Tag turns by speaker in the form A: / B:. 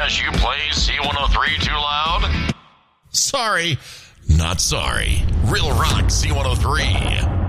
A: Gosh, you play C103 too loud? Sorry, not sorry. Real Rock C103.